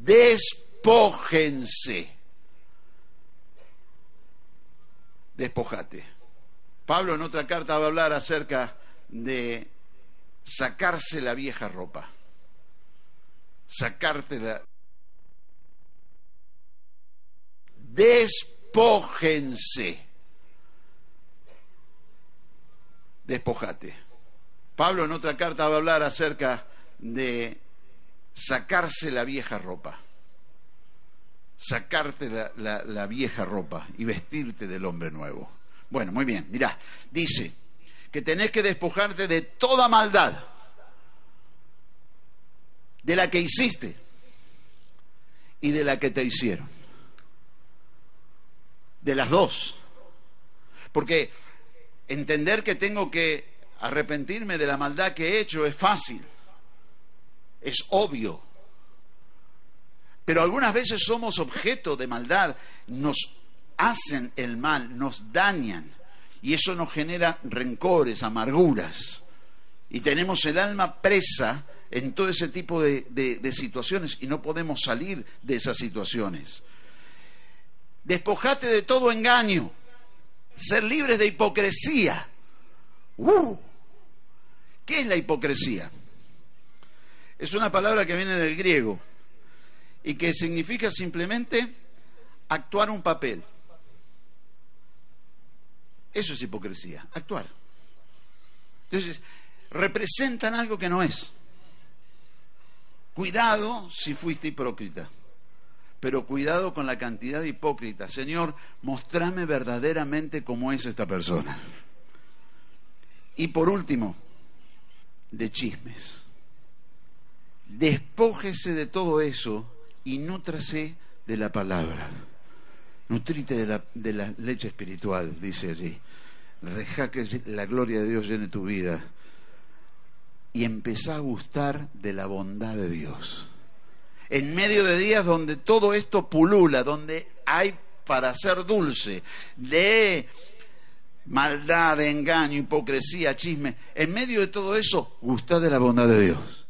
Despójense. Despójate. Pablo en otra carta va a hablar acerca de sacarse la vieja ropa. Sacarte la... Despójense. Despójate. Pablo en otra carta va a hablar acerca de sacarse la vieja ropa. Sacarte la vieja ropa y vestirte del hombre nuevo. Bueno, muy bien, mirá, dice que tenés que despojarte de toda maldad, de la que hiciste y de la que te hicieron. De las dos. Porque entender que tengo que arrepentirme de la maldad que he hecho es fácil, es obvio. Pero algunas veces somos objeto de maldad, nos hacen el mal, nos dañan, y eso nos genera rencores, amarguras, y tenemos el alma presa en todo ese tipo de situaciones y no podemos salir de esas situaciones. Despojate de todo engaño, ser libres de hipocresía. ¿Qué es la hipocresía? Es una palabra que viene del griego y que significa simplemente actuar un papel. Eso es hipocresía, actuar. Entonces, representan algo que no es. Cuidado si fuiste hipócrita, pero cuidado con la cantidad de hipócritas. Señor, mostrame verdaderamente cómo es esta persona. Y por último, de chismes. Despójese de todo eso y nútrase de la palabra. Nutrite de la leche espiritual, dice allí. Deja que la gloria de Dios llene tu vida. Y empezá a gustar de la bondad de Dios. En medio de días donde todo esto pulula, donde hay para ser dulce, de maldad, de engaño, hipocresía, chisme, en medio de todo eso, gustá de la bondad de Dios.